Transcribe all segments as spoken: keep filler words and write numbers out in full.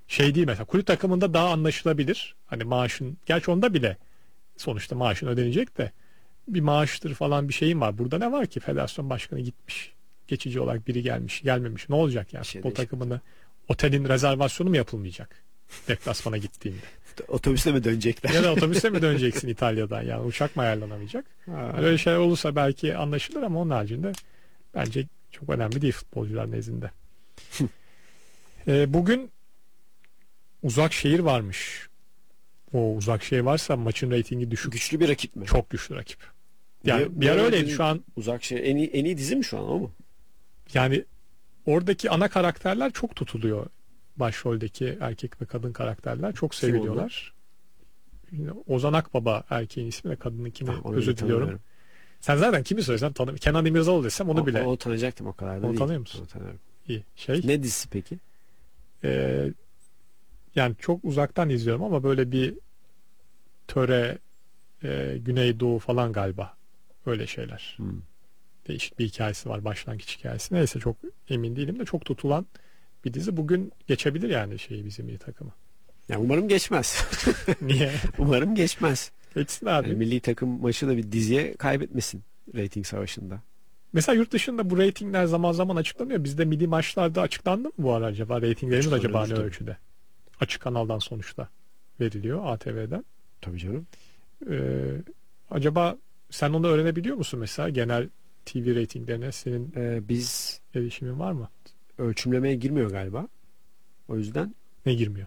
şey değil mesela, kulüp takımında daha anlaşılabilir. Hani maaşın, gerçi onda bile sonuçta maaşın ödenecek de bir maaştır falan bir şeyin var. Burada ne var ki? Federasyon başkanı gitmiş. Geçici olarak biri gelmiş, gelmemiş. Ne olacak yani? Şey Futbol değişik. takımında otelin rezervasyonu mu yapılmayacak? Deplasmana gittiğinde. Otobüste mi dönecekler? Ya da otobüse mi döneceksin İtalya'dan? Yani uçak mı ayarlanamayacak? Yani öyle şeyler olursa belki anlaşılır ama onun haricinde bence çok önemli değil futbolcular nezdinde. e, bugün uzak şehir varmış. O uzak şehir varsa maçın reytingi düşük. Güçlü bir rakip mi? Çok güçlü rakip. Yani Bir- bir ara bir- öyleydi, şu an Uzak şey en iyi, en iyi dizi mi şu an, o mu? yani oradaki ana karakterler çok tutuluyor. Başroldeki erkek ve kadın karakterler çok Kim seviliyorlar. Şimdi Ozan Akbaba erkeğin ismi de, kadınınkini Ah, onu özür bile diliyorum. tanımıyorum. Sen zaten kimi söylesem tanım. Kenan İmirzalıoğlu desem onu O- bile Onu tanıyacaktım, o kadar da Onu değil. tanıyor musun? Onu tanıyorum. iyi. Şey Ne dizisi peki? e, yani çok uzaktan izliyorum ama böyle bir töre, e, Güneydoğu falan galiba. Öyle şeyler. Hmm. Değişik bir hikayesi var, başlangıç hikayesi. Neyse, çok emin değilim de çok tutulan bir dizi. Bugün geçebilir yani şeyi, bizim iyi takımı. Ya umarım geçmez. Niye? Umarım geçmez. Geçsin abi. Yani milli takım maçı da bir diziye kaybetmesin reyting savaşında. Mesela yurt dışında bu reytingler zaman zaman açıklanıyor. Bizde milli maçlarda açıklandı mı bu ara acaba? Reytinglerimiz acaba ne Açıklanıyordur ölçüde? Açık kanaldan sonuçta veriliyor, A T V'den. Tabii canım. Ee, acaba sen onu öğrenebiliyor musun mesela? Genel T V reytinglerine senin Ee, biz erişimin var mı? ölçümlemeye girmiyor galiba. O yüzden Ne girmiyor?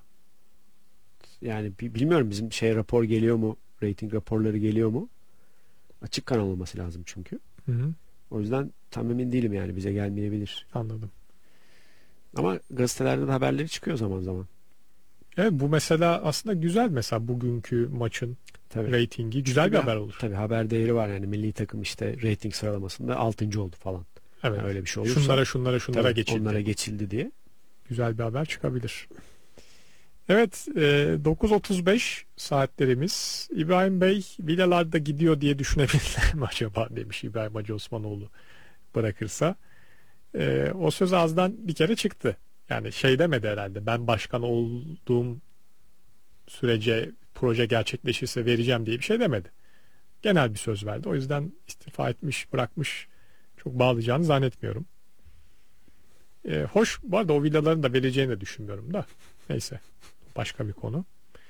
yani bi- bilmiyorum, bizim şey rapor geliyor mu? Rating raporları geliyor mu? Açık kanal olması lazım çünkü. Hı hı, O yüzden tam emin değilim, yani bize gelmeyebilir. anladım. Ama gazetelerde de haberleri çıkıyor zaman zaman. Evet, bu mesela aslında güzel, mesela bugünkü maçın Tabii. reytingi güzel bir Çünkü haber olur. Tabii haber değeri var, yani milli takım işte rating sıralamasında altıncı oldu falan. Evet. Yani öyle bir şey olursa Şunlara şunlara şunlara tabii geçildi. onlara geçildi diye. Güzel bir haber çıkabilir. Evet, e, dokuz otuz beş saatlerimiz. İbrahim Bey villalarda gidiyor diye düşünebilirler mi acaba, demiş İbrahim Hacı Osmanoğlu bırakırsa. E, o söz ağızdan bir kere çıktı. Yani şey demedi herhalde, ben başkan olduğum sürece proje gerçekleşirse vereceğim diye bir şey demedi. Genel bir söz verdi. O yüzden istifa etmiş, bırakmış, çok bağlayacağını zannetmiyorum. E, hoş, bu arada o villaların da vereceğini de düşünmüyorum da. Neyse, başka bir konu.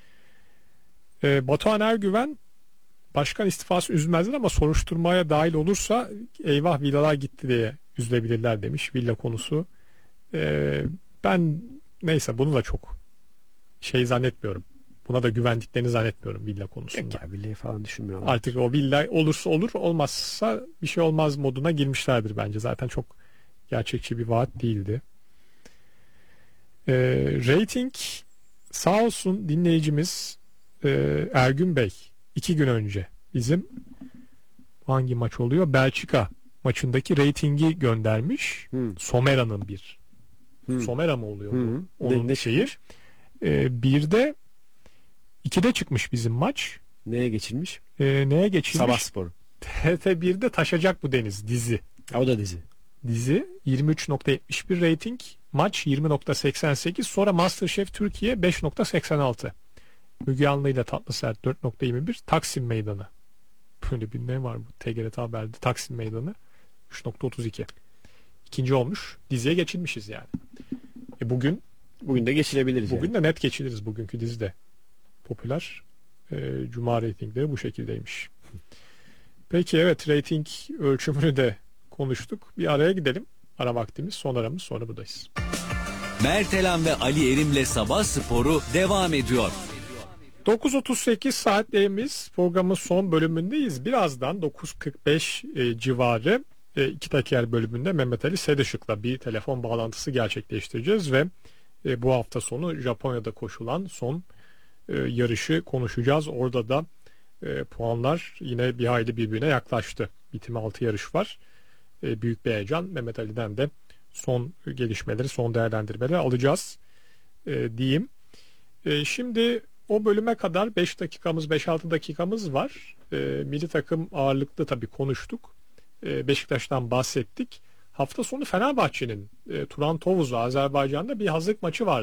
E, Batuhan Ergüven, başkan istifası üzmezler ama soruşturmaya dahil olursa eyvah villalar gitti diye üzülebilirler demiş. Villa konusu. E, ben neyse, bunu da çok şey zannetmiyorum. Buna da güvendiklerini zannetmiyorum villa konusunda. Yok ya, birliği falan düşünmüyorum. Artık o villa olursa olur, olmazsa bir şey olmaz moduna girmişlerdir bence. Zaten çok gerçekçi bir vaat değildi. E, rating sağ olsun dinleyicimiz e, Ergün Bey iki gün önce bizim hangi maç oluyor? Belçika maçındaki reytingi göndermiş. Hmm. Somera'nın bir. Hmm. Somera mı oluyor Hmm. bu? Onun Ne- ne şeyi. çıkmış? E, birde ikide çıkmış bizim maç. Neye geçilmiş? E, neye geçilmiş? Sabah Sporu. T T birde Taşacak Bu Deniz dizi. Ya, o da dizi. Dizi yirmi üç nokta yetmiş bir rating, maç yirmi nokta seksen sekiz, sonra MasterChef Türkiye beş nokta seksen altı, Müge Anlı ile Tatlı Sert dört nokta yirmi bir, Taksim Meydanı, böyle bir ne var bu T G R T Haber'de, Taksim Meydanı üç nokta otuz iki. İkinci olmuş, diziye geçilmişiz yani. E bugün Bugün de geçilebiliriz bugün yani. de net geçiliriz, bugünkü dizide popüler. E, Cuma reytingleri bu şekildeymiş. Peki, evet, reyting ölçümünü de konuştuk. Bir araya gidelim. Ara vaktimiz, son aramız, sonra buradayız. Mertelan ve Ali Erim'le Sabah Sporu devam ediyor. dokuz otuz sekiz saatlerimiz, programın son bölümündeyiz. Birazdan dokuz kırk beş e, civarı e, iki teker bölümünde Mehmet Ali Sedışık'la bir telefon bağlantısı gerçekleştireceğiz ve e, bu hafta sonu Japonya'da koşulan son e, yarışı konuşacağız. Orada da e, puanlar yine bir hayli birbirine yaklaştı. Bitimi altı yarış var. E, büyük bir heyecan. Mehmet Ali'den de son gelişmeleri, son değerlendirmeleri alacağız e, diyeyim. E, şimdi o bölüme kadar beş dakikamız, beş altı dakikamız var. E, milli takım ağırlıklı tabii konuştuk. E, Beşiktaş'tan bahsettik. Hafta sonu Fenerbahçe'nin e, Turan Tovuz'la Azerbaycan'da bir hazırlık maçı var.